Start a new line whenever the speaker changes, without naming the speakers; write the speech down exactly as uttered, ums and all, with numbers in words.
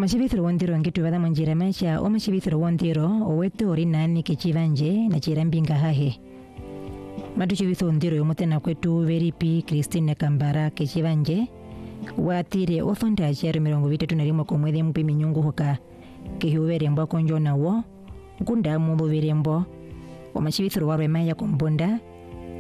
Omashibithiro wondiro ngitu bada manjira maisha omashibithiro wondiro owetu ori nani kichivanje na chirambinga hahe. Matu chibitho wondiro yomotena kwetu veripi Christine Kambara kichivanje. Watire othonda achari mirongo vitatu na rimwe komwezi mpi minyungu hoka kihuverembo konjo nawo. Kunda mubo virembo. Omashibithiro warwe maya kombonda.